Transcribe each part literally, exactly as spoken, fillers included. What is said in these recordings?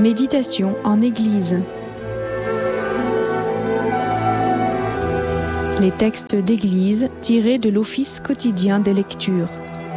Méditation en Église. Les textes d'Église tirés de l'Office quotidien des lectures.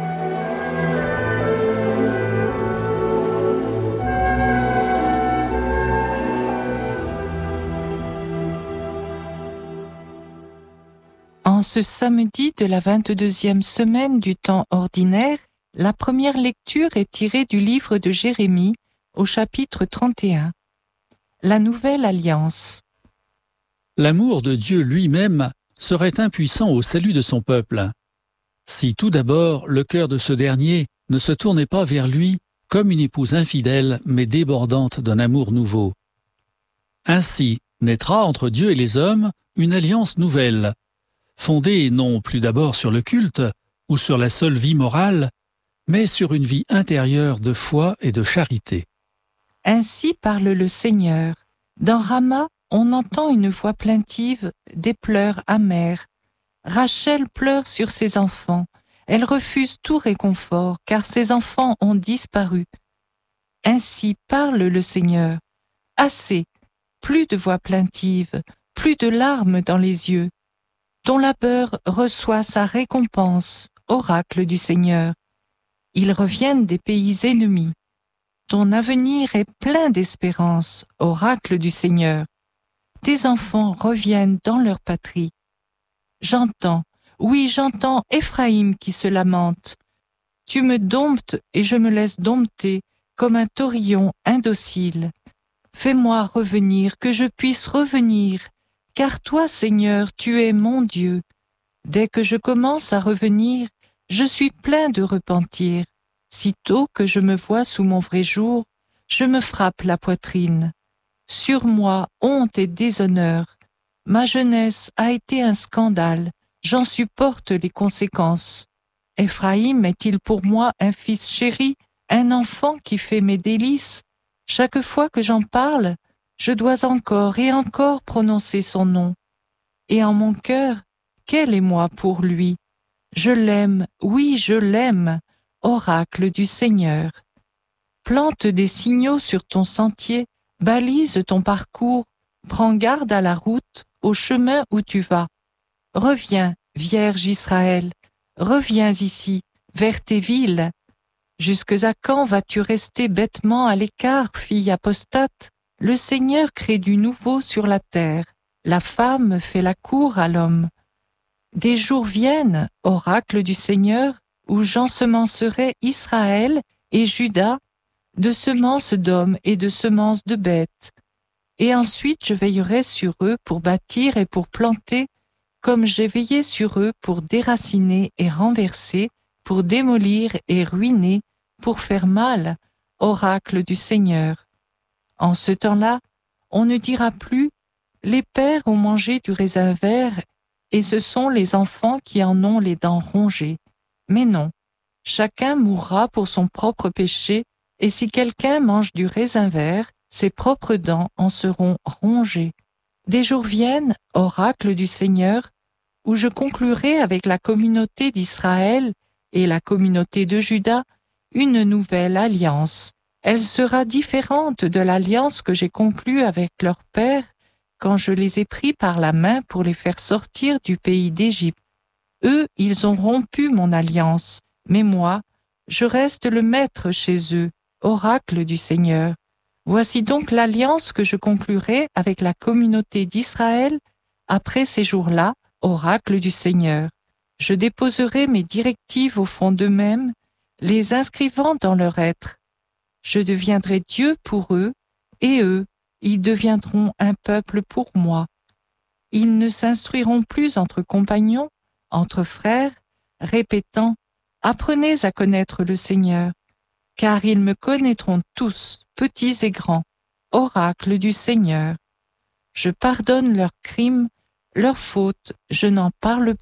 En ce samedi de la vingt-deuxième semaine du temps ordinaire, la première lecture est tirée du livre de Jérémie au chapitre trente et un. La nouvelle alliance. L'amour de Dieu lui-même serait impuissant au salut de son peuple. Si tout d'abord le cœur de ce dernier ne se tournait pas vers lui comme une épouse infidèle mais débordante d'un amour nouveau. Ainsi naîtra entre Dieu et les hommes une alliance nouvelle, fondée non plus d'abord sur le culte ou sur la seule vie morale, mais sur une vie intérieure de foi et de charité. Ainsi parle le Seigneur. Dans Rama, on entend une voix plaintive, des pleurs amers. Rachel pleure sur ses enfants. Elle refuse tout réconfort, car ses enfants ont disparu. Ainsi parle le Seigneur. Assez, plus de voix plaintives, plus de larmes dans les yeux. Ton labeur reçoit sa récompense, oracle du Seigneur. Ils reviennent des pays ennemis. Ton avenir est plein d'espérance, oracle du Seigneur. Tes enfants reviennent dans leur patrie. J'entends, oui, j'entends Éphraïm qui se lamente. Tu me domptes et je me laisse dompter comme un taurillon indocile. Fais-moi revenir, que je puisse revenir, car toi, Seigneur, tu es mon Dieu. Dès que je commence à revenir, je suis plein de repentir. Sitôt que je me vois sous mon vrai jour, je me frappe la poitrine. Sur moi, honte et déshonneur. Ma jeunesse a été un scandale, j'en supporte les conséquences. Éphraïm est-il pour moi un fils chéri, un enfant qui fait mes délices? Chaque fois que j'en parle, je dois encore et encore prononcer son nom. Et en mon cœur, quel est moi pour lui? Je l'aime, oui, je l'aime, oracle du Seigneur. Plante des signaux sur ton sentier, balise ton parcours, prends garde à la route, au chemin où tu vas. Reviens, Vierge Israël, reviens ici, vers tes villes. Jusque à quand vas-tu rester bêtement à l'écart, fille apostate? Le Seigneur crée du nouveau sur la terre, la femme fait la cour à l'homme. Des jours viennent, oracle du Seigneur, où j'ensemencerai Israël et Juda de semences d'hommes et de semences de bêtes. Et ensuite je veillerai sur eux pour bâtir et pour planter, comme j'ai veillé sur eux pour déraciner et renverser, pour démolir et ruiner, pour faire mal, oracle du Seigneur. En ce temps-là, on ne dira plus « Les pères ont mangé du raisin vert et ce sont les enfants qui en ont les dents rongées ». Mais non, chacun mourra pour son propre péché, et si quelqu'un mange du raisin vert, ses propres dents en seront rongées. Des jours viennent, oracle du Seigneur, où je conclurai avec la communauté d'Israël et la communauté de Juda une nouvelle alliance. Elle sera différente de l'alliance que j'ai conclue avec leur père quand je les ai pris par la main pour les faire sortir du pays d'Égypte. Eux, ils ont rompu mon alliance, mais moi, je reste le maître chez eux, oracle du Seigneur. Voici donc l'alliance que je conclurai avec la communauté d'Israël après ces jours-là, oracle du Seigneur. Je déposerai mes directives au fond d'eux-mêmes, les inscrivant dans leur être. Je deviendrai Dieu pour eux, et eux, ils deviendront un peuple pour moi. Ils ne s'instruiront plus entre compagnons, entre frères, répétant « Apprenez à connaître le Seigneur, car ils me connaîtront tous, petits et grands, oracle du Seigneur. Je pardonne leurs crimes, leurs fautes, je n'en parle plus. »